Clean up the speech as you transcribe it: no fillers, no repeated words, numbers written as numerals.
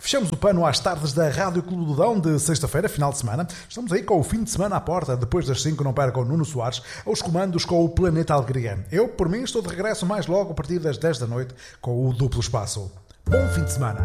Fechamos o pano às tardes da Rádio Clube do Dão de sexta-feira, final de semana. Estamos aí com o fim de semana à porta. Depois das 5 não percam o Nuno Soares aos comandos com o Planeta Alegria. Eu, por mim, estou de regresso mais logo a partir das 10 da noite com o Duplo Espaço. Bom fim de semana.